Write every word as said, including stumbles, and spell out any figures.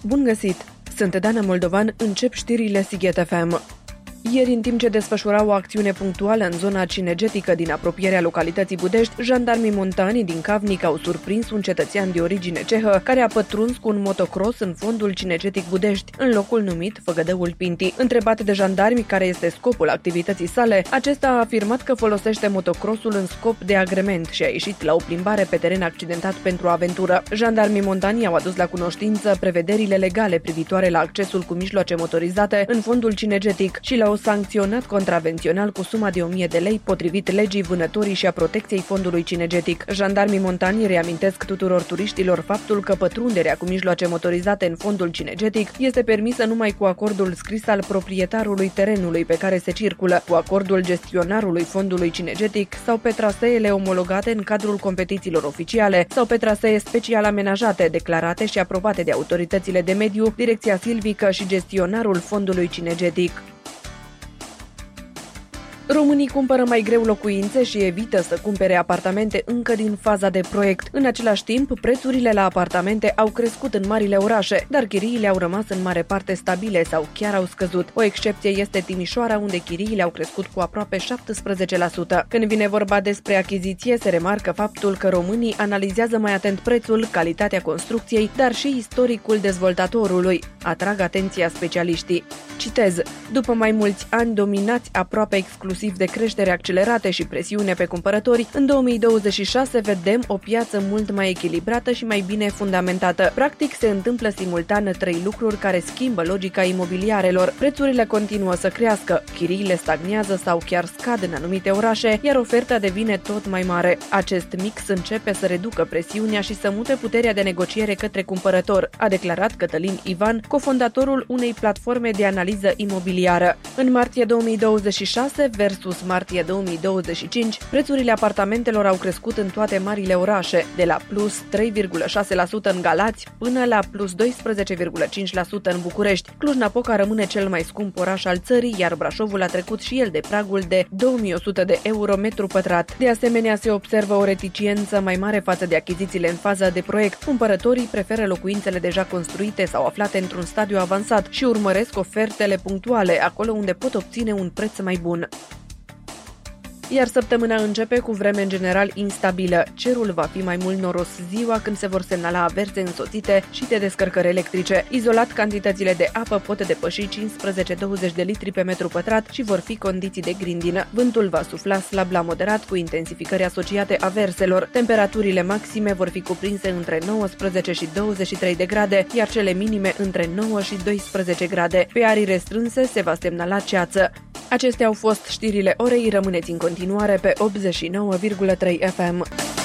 Bun găsit! Sunt Dana Moldovan, încep știrile Sighet F M. Ieri, în timp ce desfășura o acțiune punctuală în zona cinegetică din apropierea localității Budești, jandarmii montani din Cavnic au surprins un cetățean de origine cehă care a pătruns cu un motocross în fondul cinegetic Budești, în locul numit Făgădăul Pintii. Întrebat de jandarmi care este scopul activității sale, acesta a afirmat că folosește motocrossul în scop de agrement și a ieșit la o plimbare pe teren accidentat pentru aventură. Jandarmii montani au adus la cunoștință prevederile legale privitoare la accesul cu mijloace motorizate în fondul cinegetic și l-au sancționat contravențional cu suma de o mie de lei, potrivit legii vânătorii și a protecției fondului cinegetic. Jandarmii montani reamintesc tuturor turiștilor faptul că pătrunderea cu mijloace motorizate în fondul cinegetic este permisă numai cu acordul scris al proprietarului terenului pe care se circulă, cu acordul gestionarului fondului cinegetic sau pe traseele omologate în cadrul competițiilor oficiale sau pe trasee special amenajate, declarate și aprobate de autoritățile de mediu, Direcția Silvică și gestionarul fondului cinegetic. Românii cumpără mai greu locuințe și evită să cumpere apartamente încă din faza de proiect. În același timp, prețurile la apartamente au crescut în marile orașe, dar chiriile au rămas în mare parte stabile sau chiar au scăzut. O excepție este Timișoara, unde chiriile au crescut cu aproape șaptesprezece la sută. Când vine vorba despre achiziție, se remarcă faptul că românii analizează mai atent prețul, calitatea construcției, dar și istoricul dezvoltatorului. Atrag atenția specialiștii. Citez: după mai mulți ani dominați aproape exclusiv de creștere accelerate și presiune pe cumpărători, în două mii douăzeci și șase vedem o piață mult mai echilibrată și mai bine fundamentată. Practic se întâmplă simultan trei lucruri care schimbă logica imobiliarelor. Prețurile continuă să crească, chiriile stagnează sau chiar scad în anumite orașe, iar oferta devine tot mai mare. Acest mix începe să reducă presiunea și să mute puterea de negociere către cumpărător, a declarat Cătălin Ivan, cofondatorul unei platforme de analiză imobiliară. În martie două mii douăzeci și șase versus martie două mii douăzeci și cinci, prețurile apartamentelor au crescut în toate marile orașe, de la plus trei virgulă șase la sută în Galați până la plus doisprezece virgulă cinci la sută în București. Cluj-Napoca rămâne cel mai scump oraș al țării, iar Brașovul a trecut și el de pragul de două mii o sută de euro metru pătrat. De asemenea, se observă o reticiență mai mare față de achizițiile în fază de proiect. Cumpărătorii preferă locuințele deja construite sau aflate într-un stadiu avansat și urmăresc ofertele punctuale, acolo unde pot obține un preț mai bun. Iar săptămâna începe cu vreme în general instabilă. Cerul va fi mai mult noros ziua, când se vor semnala averse însoțite și de descărcări electrice. Izolat, cantitățile de apă pot depăși cincisprezece douăzeci de litri pe metru pătrat și vor fi condiții de grindină. Vântul va sufla slab la moderat, cu intensificări asociate averselor. Temperaturile maxime vor fi cuprinse între nouăsprezece și douăzeci și trei de grade, iar cele minime între nouă și doisprezece grade. Pe arii restrânse se va semnala ceață. Acestea au fost știrile orei, rămâneți în continuare pe optzeci și nouă virgulă trei F M.